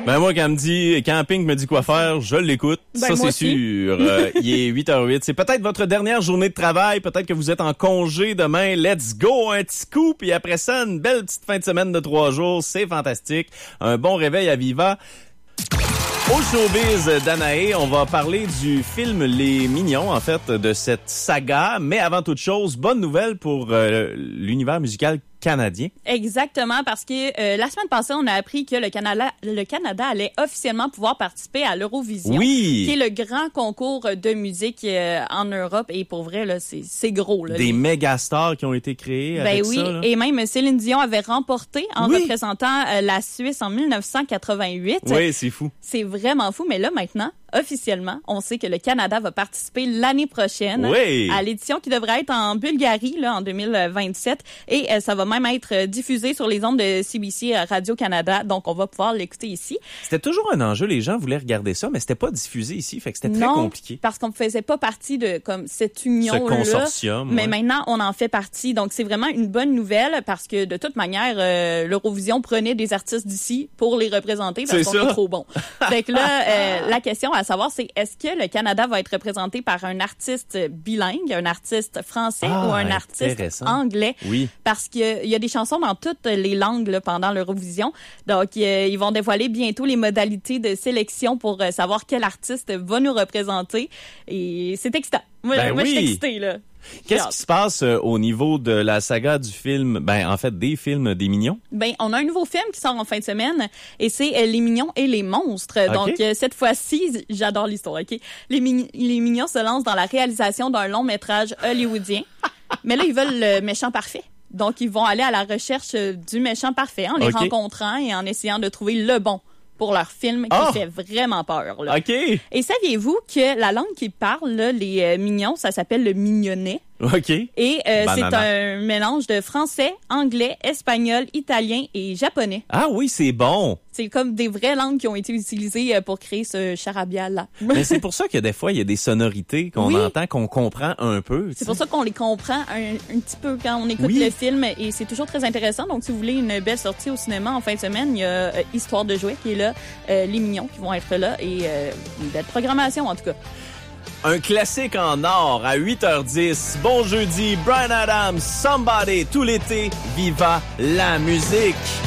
Ben moi, quand Camping me dit quoi faire, je l'écoute. Ben, ça, c'est aussi. sûr. Il est 8h08. C'est peut-être votre dernière journée de travail. Peut-être que vous êtes en congé demain. Let's go! Un petit coup. Puis après ça, une belle petite fin de semaine de 3 jours. C'est fantastique. Un bon réveil à Viva. Au showbiz d'Anaé, on va parler du film Les Mignons, en fait, de cette saga. Mais avant toute chose, bonne nouvelle pour l'univers musical canadien. Exactement, parce que la semaine passée, on a appris que le Canada allait officiellement pouvoir participer à l'Eurovision, Oui! qui est le grand concours de musique en Europe. Et pour vrai, là, c'est gros. Là, Des méga stars qui ont été créés ben avec oui, ça. Là. et même Céline Dion avait remporté en Oui. représentant la Suisse en 1988. Oui, c'est fou. C'est vraiment fou, mais là, maintenant, officiellement, on sait que le Canada va participer l'année prochaine Oui. à l'édition qui devrait être en Bulgarie là, en 2027. Et ça va même être diffusé sur les ondes de CBC Radio-Canada. Donc, on va pouvoir l'écouter ici. C'était toujours un enjeu. Les gens voulaient regarder ça, mais c'était pas diffusé ici. Fait que c'était très Non, compliqué. parce qu'on ne faisait pas partie de comme cette union-là. Ce consortium. Mais ouais. maintenant, on en fait partie. Donc, c'est vraiment une bonne nouvelle parce que, de toute manière, l'Eurovision prenait des artistes d'ici pour les représenter parce C'est qu'on ça. est trop bons. Fait que là, la question à savoir, c'est est-ce que le Canada va être représenté par un artiste bilingue, un artiste français ou un artiste intéressant. anglais? Oui. Parce qu'il y a des chansons dans toutes les langues là, pendant l'Eurovision. Donc, ils vont dévoiler bientôt les modalités de sélection pour savoir quel artiste va nous représenter. Et c'est excitant. Moi, Ben je suis oui. excitée, là. Qu'est-ce qui se passe au niveau de la saga du film, en fait, des films des Mignons? Ben, on a un nouveau film qui sort en fin de semaine et c'est Les Mignons et les monstres. Okay. Donc, cette fois-ci, j'adore l'histoire, OK? Les Mignons se lancent dans la réalisation d'un long métrage hollywoodien. Mais là, ils veulent le méchant parfait. Donc, ils vont aller à la recherche du méchant parfait en les rencontrant et en essayant de trouver le bon pour leur film qui fait vraiment peur. Là. OK. Et saviez-vous que la langue qu'ils parlent, là, les Mignons, ça s'appelle le mignonais? OK. Et c'est un mélange de français, anglais, espagnol, italien et japonais. Ah oui, c'est bon. C'est comme des vraies langues qui ont été utilisées pour créer ce charabia-là. Mais c'est pour ça que des fois, il y a des sonorités qu'on entend, qu'on comprend un peu. C'est pour ça qu'on les comprend un petit peu quand on écoute le film et c'est toujours très intéressant. Donc, si vous voulez une belle sortie au cinéma en fin de semaine, il y a Histoire de jouets qui est là, Les Mignons qui vont être là et une belle programmation en tout cas. Un classique en or à 8h10. Bon jeudi, Bryan Adams, Somebody, tout l'été, viva la musique!